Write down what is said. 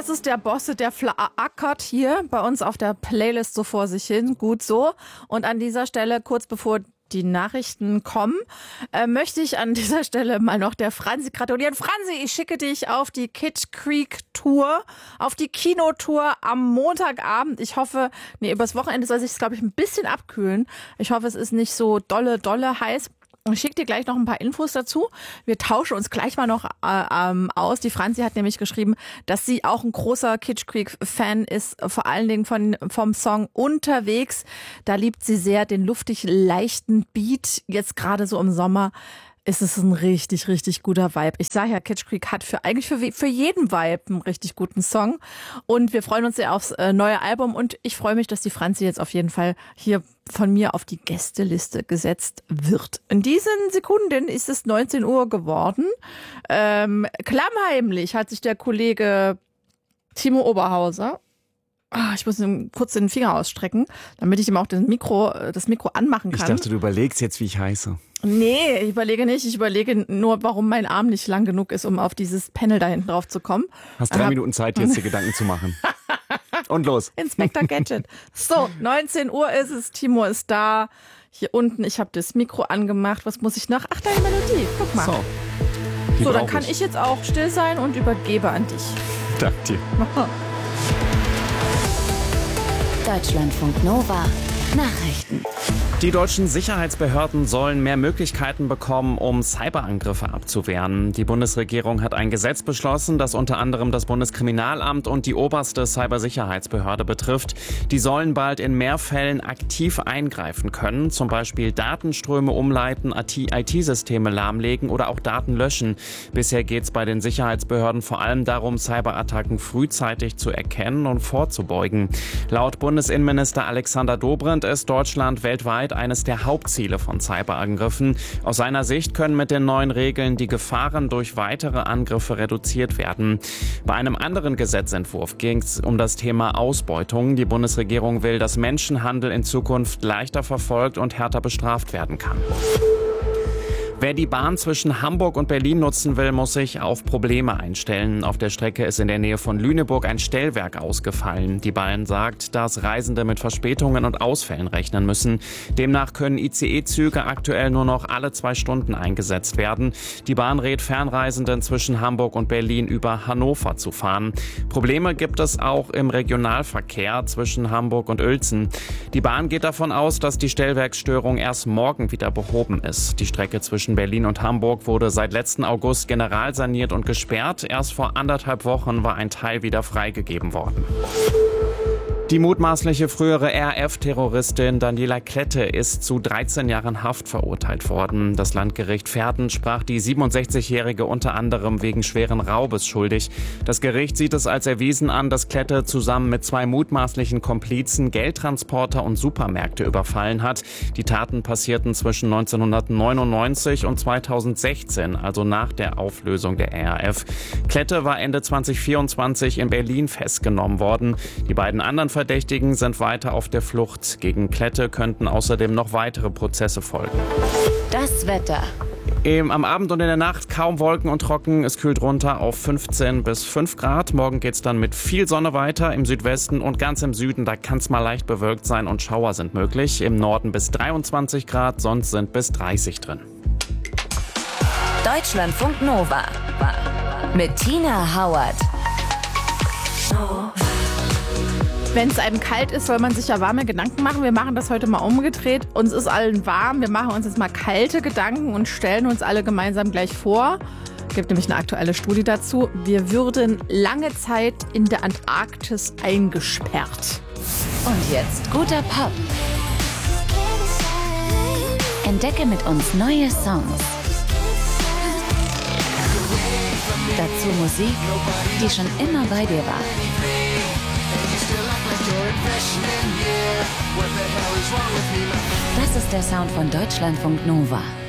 das ist der Bosse, der flackert hier bei uns auf der Playlist so vor sich hin. Gut so. Und an dieser Stelle, kurz bevor die Nachrichten kommen, möchte ich an dieser Stelle mal noch der Franzi gratulieren. Franzi, ich schicke dich auf die Kid Creek Tour, auf die Kinotour am Montagabend. Ich hoffe, übers Wochenende soll sich es, glaube ich, ein bisschen abkühlen. Ich hoffe, es ist nicht so dolle heiß. Ich schicke dir gleich noch ein paar Infos dazu. Wir tauschen uns gleich mal noch aus. Die Franzi hat nämlich geschrieben, dass sie auch ein großer Kitsch Creek-Fan ist, vor allen Dingen vom Song Unterwegs. Da liebt sie sehr den luftig leichten Beat. Jetzt gerade so im Sommer ist es ein richtig, richtig guter Vibe. Ich sage ja, Kitsch Creek hat für jeden Vibe einen richtig guten Song. Und wir freuen uns sehr aufs neue Album. Und ich freue mich, dass die Franzi jetzt auf jeden Fall hier von mir auf die Gästeliste gesetzt wird. In diesen Sekunden ist es 19 Uhr geworden. Klammheimlich hat sich der Kollege Timo Oberhauser, ich muss ihm kurz den Finger ausstrecken, damit ich ihm auch das Mikro anmachen kann. Ich dachte, du überlegst jetzt, wie ich heiße. Nee, ich überlege nicht. Ich überlege nur, warum mein Arm nicht lang genug ist, um auf dieses Panel da hinten drauf zu kommen. Hast 3 Minuten Zeit, jetzt dir Gedanken zu machen. Und los. Inspector Gadget. So, 19 Uhr ist es. Timo ist da. Hier unten, ich habe das Mikro angemacht. Was muss ich noch? Ach, deine Melodie. Guck mal. So, dann kann ich jetzt auch still sein und übergebe an dich. Danke dir. Deutschlandfunk Nova Nachrichten. Die deutschen Sicherheitsbehörden sollen mehr Möglichkeiten bekommen, um Cyberangriffe abzuwehren. Die Bundesregierung hat ein Gesetz beschlossen, das unter anderem das Bundeskriminalamt und die oberste Cybersicherheitsbehörde betrifft. Die sollen bald in mehr Fällen aktiv eingreifen können, zum Beispiel Datenströme umleiten, IT-Systeme lahmlegen oder auch Daten löschen. Bisher geht es bei den Sicherheitsbehörden vor allem darum, Cyberattacken frühzeitig zu erkennen und vorzubeugen. Laut Bundesinnenminister Alexander Dobrindt ist Deutschland weltweit eines der Hauptziele von Cyberangriffen. Aus seiner Sicht können mit den neuen Regeln die Gefahren durch weitere Angriffe reduziert werden. Bei einem anderen Gesetzentwurf ging es um das Thema Ausbeutung. Die Bundesregierung will, dass Menschenhandel in Zukunft leichter verfolgt und härter bestraft werden kann. Wer die Bahn zwischen Hamburg und Berlin nutzen will, muss sich auf Probleme einstellen. Auf der Strecke ist in der Nähe von Lüneburg ein Stellwerk ausgefallen. Die Bahn sagt, dass Reisende mit Verspätungen und Ausfällen rechnen müssen. Demnach können ICE-Züge aktuell nur noch alle 2 Stunden eingesetzt werden. Die Bahn rät Fernreisenden zwischen Hamburg und Berlin über Hannover zu fahren. Probleme gibt es auch im Regionalverkehr zwischen Hamburg und Uelzen. Die Bahn geht davon aus, dass die Stellwerksstörung erst morgen wieder behoben ist. Die Strecke zwischen Berlin und Hamburg wurde seit letzten August generalsaniert und gesperrt. Erst vor 1,5 Wochen war ein Teil wieder freigegeben worden. Die mutmaßliche frühere RAF-Terroristin Daniela Klette ist zu 13 Jahren Haft verurteilt worden. Das Landgericht Verden sprach die 67-Jährige unter anderem wegen schweren Raubes schuldig. Das Gericht sieht es als erwiesen an, dass Klette zusammen mit 2 mutmaßlichen Komplizen Geldtransporter und Supermärkte überfallen hat. Die Taten passierten zwischen 1999 und 2016, also nach der Auflösung der RAF. Klette war Ende 2024 in Berlin festgenommen worden. Die beiden anderen Verdächtigen sind weiter auf der Flucht. Gegen Klette könnten außerdem noch weitere Prozesse folgen. Das Wetter. Am Abend und in der Nacht kaum Wolken und trocken. Es kühlt runter auf 15 bis 5 Grad. Morgen geht es dann mit viel Sonne weiter. Im Südwesten und ganz im Süden, da kann es mal leicht bewölkt sein und Schauer sind möglich. Im Norden bis 23 Grad, sonst sind bis 30 drin. Deutschlandfunk Nova mit Tina Hauert. Wenn es einem kalt ist, soll man sich ja warme Gedanken machen. Wir machen das heute mal umgedreht. Uns ist allen warm. Wir machen uns jetzt mal kalte Gedanken und stellen uns alle gemeinsam gleich vor. Es gibt nämlich eine aktuelle Studie dazu. Wir würden lange Zeit in der Antarktis eingesperrt. Und jetzt guter Pop. Entdecke mit uns neue Songs. Dazu Musik, die schon immer bei dir war. Das ist der Sound von Deutschlandfunk Nova.